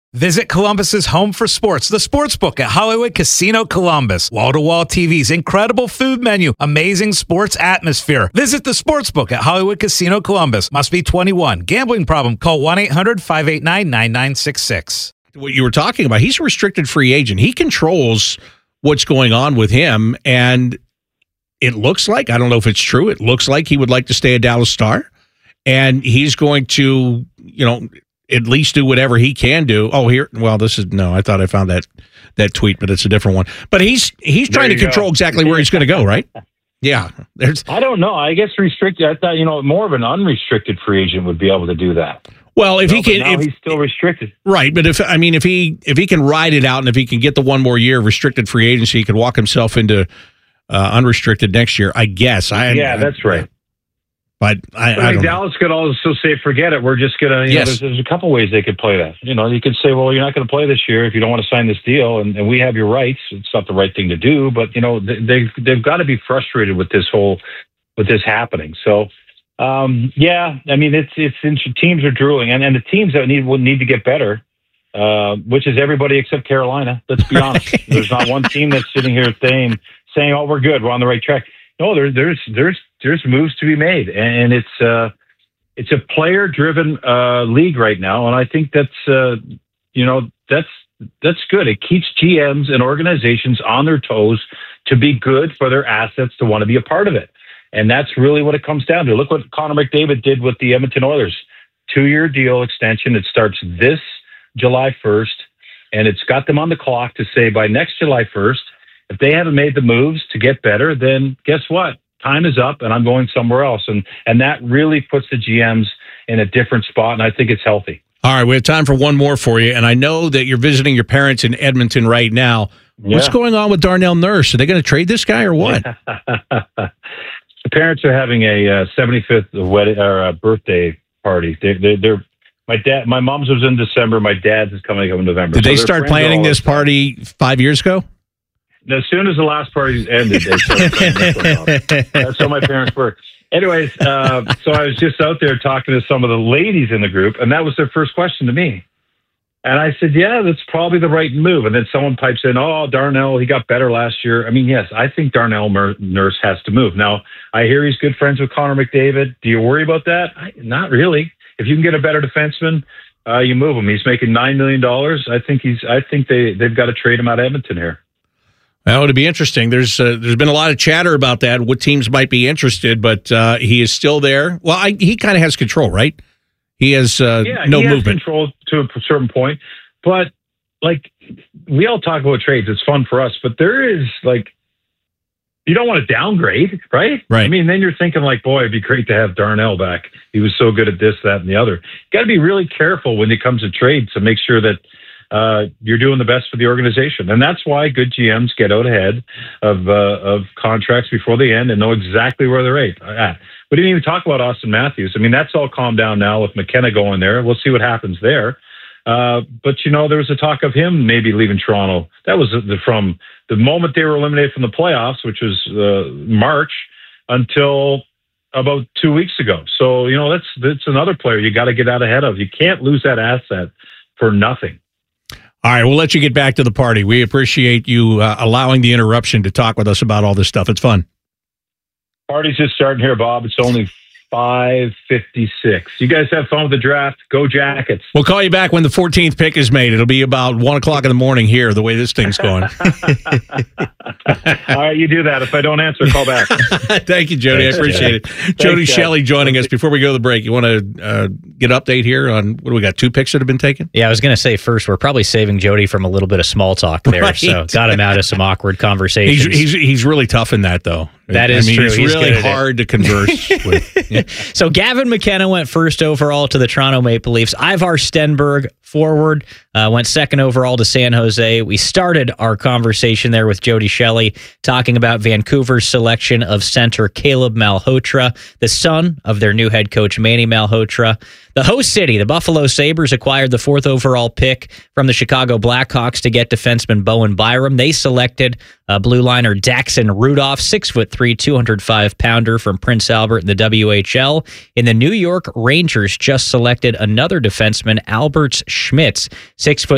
Visit Columbus's home for sports, the Sportsbook at Hollywood Casino Columbus. Wall-to-wall TVs, incredible food menu, amazing sports atmosphere. Visit the Sportsbook at Hollywood Casino Columbus. Must be 21. Gambling problem? Call 1-800-589-9966. What you were talking about, he's a restricted free agent. He controls what's going on with him, and it looks like, I don't know if it's true, it looks like he would like to stay a Dallas Star, and he's going to, at least do whatever he can do. Oh, here, well, this is, no, I thought I found that tweet, but it's a different one. But he's trying to control exactly where he's going to go, right? Yeah. I don't know. I guess restricted, I thought, more of an unrestricted free agent would be able to do that. Well, if he can, he's still restricted, right? But if he can ride it out, and if he can get the one more year of restricted free agency, he could walk himself into unrestricted next year. I guess. That's right. But I don't Dallas could also say, forget it. We're just gonna. There's a couple ways they could play that. You could say, well, you're not going to play this year if you don't want to sign this deal, and we have your rights. It's not the right thing to do, but they've got to be frustrated with this happening. So. It's teams are drooling, and the teams that would need to get better, which is everybody except Carolina. Let's be honest. There's not one team that's sitting here saying, "Oh, we're good, we're on the right track." No, there's moves to be made, and it's a player-driven league right now, and I think that's good. It keeps GMs and organizations on their toes to be good for their assets to want to be a part of it. And that's really what it comes down to. Look what Connor McDavid did with the Edmonton Oilers. 2-year deal extension. It starts this July 1st, and it's got them on the clock to say by next July 1st, if they haven't made the moves to get better, then guess what? Time is up, and I'm going somewhere else. And that really puts the GMs in a different spot, and I think it's healthy. All right, we have time for one more for you, and I know that you're visiting your parents in Edmonton right now. Yeah. What's going on with Darnell Nurse? Are they going to trade this guy or what? The parents are having a 75th wedding or birthday party. My mom's was in December. My dad's is coming up in November. Did they start planning this party 5 years ago? As soon as the last party ended, they started planning this. That's how my parents were. Anyways, so I was just out there talking to some of the ladies in the group, and that was their first question to me. And I said, yeah, that's probably the right move. And then someone pipes in, oh, Darnell, he got better last year. I mean, yes, I think Darnell Nurse has to move. Now, I hear he's good friends with Connor McDavid. Do you worry about that? Not really. If you can get a better defenseman, you move him. He's making $9 million. I think they've got to trade him out of Edmonton here. Well, it'd be interesting. There's been a lot of chatter about that, what teams might be interested, but he is still there. Well, he kind of has control, right? He has no movement. Has control to a certain point. But, we all talk about trades. It's fun for us. But there is, you don't want to downgrade, right? Right. I mean, then you're thinking, boy, it'd be great to have Darnell back. He was so good at this, that, and the other. Got to be really careful when it comes to trades to make sure that you're doing the best for the organization. And that's why good GMs get out ahead of contracts before they end and know exactly where they're at. We didn't even talk about Austin Matthews. I mean, that's all calmed down now with McKenna going there. We'll see what happens there. But, there was a talk of him maybe leaving Toronto. That was from the moment they were eliminated from the playoffs, which was March, until about 2 weeks ago. So, that's another player you got to get out ahead of. You can't lose that asset for nothing. All right, we'll let you get back to the party. We appreciate you allowing the interruption to talk with us about all this stuff. It's fun. Party's just starting here, Bob. It's only 5:56. You guys have fun with the draft. Go Jackets. We'll call you back when the 14th pick is made. It'll be about 1 o'clock in the morning here, the way this thing's going. All right, you do that. If I don't answer, call back. Thank you, Jody. I appreciate it. Jody Shelley joining us. Before we go to the break, you want to get an update here on, what do we got, 2 picks that have been taken? Yeah, I was going to say first, we're probably saving Jody from a little bit of small talk there. Right. So got him out of some awkward conversations. He's really tough in that, though. That is true. He's really hard to converse with. Yeah. So Gavin McKenna went first overall to the Toronto Maple Leafs. Ivar Stenberg, forward, went second overall to San Jose. We started our conversation there with Jody Shelley talking about Vancouver's selection of center Caleb Malhotra, the son of their new head coach Manny Malhotra. The host city, the Buffalo Sabres, acquired the 4th overall pick from the Chicago Blackhawks to get defenseman Bowen Byram. They selected blue liner Daxon Rudolph, 6'3", 205-pounder from Prince Albert in the WHL. And the New York Rangers just selected another defenseman, Albert Schmitz, 6'3",